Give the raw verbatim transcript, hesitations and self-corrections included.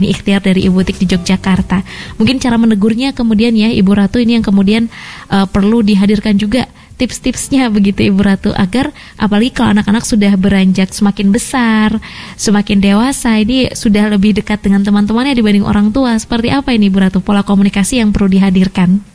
Ini ikhtiar dari Ibu Tik di Yogyakarta. Mungkin cara menegurnya kemudian ya Ibu Ratu ini yang kemudian uh, perlu dihadirkan juga tips-tipsnya begitu Ibu Ratu, agar apalagi kalau anak-anak sudah beranjak semakin besar, semakin dewasa, ini sudah lebih dekat dengan teman-temannya dibanding orang tua. Seperti apa ini Ibu Ratu pola komunikasi yang perlu dihadirkan?